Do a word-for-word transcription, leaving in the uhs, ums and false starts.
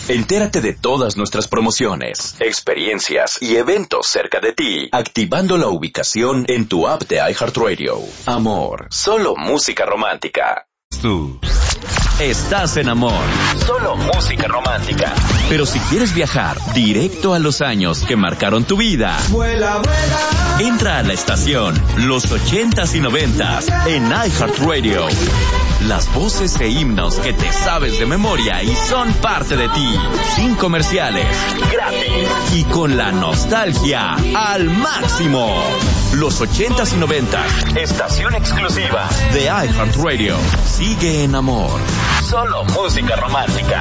Entérate de todas nuestras promociones, experiencias y eventos cerca de ti, activando la ubicación en tu app de iHeartRadio. Amor, solo música romántica. Tú estás en Amor, solo música romántica. Pero si quieres viajar directo a los años que marcaron tu vida, vuela, vuela. Entra a la estación Los ochentas y noventas en iHeartRadio. Las voces e himnos que te sabes de memoria y son parte de ti, sin comerciales, gratis y con la nostalgia al máximo. Los ochentas y noventas, estación exclusiva de iHeartRadio. Sigue en Amor, solo música romántica.